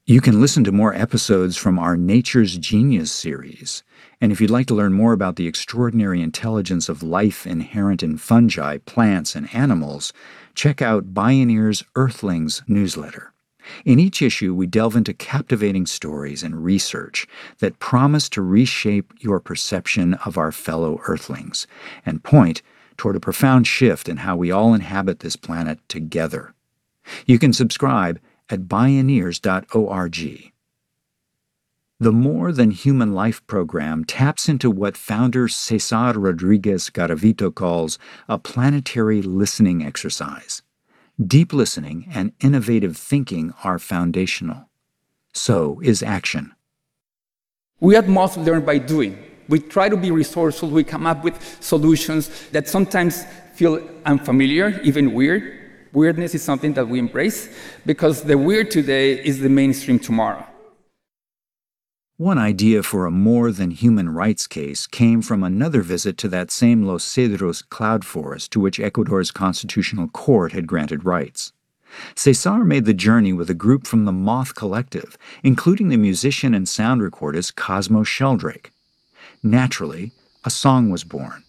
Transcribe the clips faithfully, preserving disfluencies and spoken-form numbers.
You can listen to more episodes from our Nature's Genius series. And if you'd like to learn more about the extraordinary intelligence of life inherent in fungi, plants, and animals, check out Bioneer's Earthlings newsletter. In each issue, we delve into captivating stories and research that promise to reshape your perception of our fellow Earthlings and point toward a profound shift in how we all inhabit this planet together. You can subscribe at bioneers dot org. The More Than Human Life program taps into what founder Cesar Rodriguez Garavito calls a planetary listening exercise. Deep listening and innovative thinking are foundational. So is action. We at Moth learn by doing. We try to be resourceful. We come up with solutions that sometimes feel unfamiliar, even weird. Weirdness is something that we embrace because the weird today is the mainstream tomorrow. One idea for a more than human rights case came from another visit to that same Los Cedros cloud forest to which Ecuador's constitutional court had granted rights. Cesar made the journey with a group from the Moth Collective, including the musician and sound recordist Cosmo Sheldrake. Naturally, a song was born.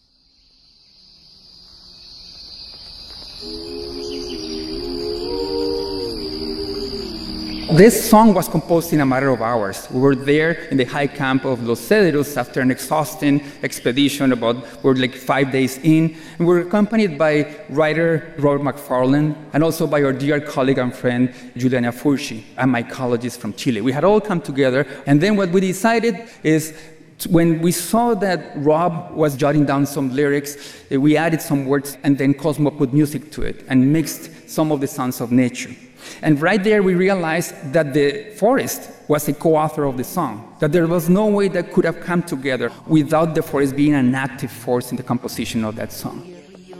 This song was composed in a matter of hours. We were there in the high camp of Los Cedros after an exhausting expedition. About we were like five days in, and we were accompanied by writer Robert McFarlane and also by our dear colleague and friend Juliana Furci, a mycologist from Chile. We had all come together, and then what we decided is, when we saw that Rob was jotting down some lyrics, we added some words, and then Cosmo put music to it and mixed some of the sounds of nature. And right there we realized that the forest was a co-author of the song, that there was no way that could have come together without the forest being an active force in the composition of that song.